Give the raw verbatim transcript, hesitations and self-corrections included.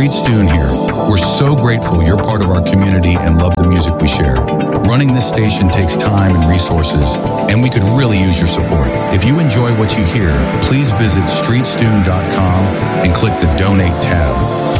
Street Stune here. We're so grateful you're part of our community and love the music we share. Running this station takes time and resources, and we could really use your support. If you enjoy what you hear, please visit street stune dot com and click the Donate tab.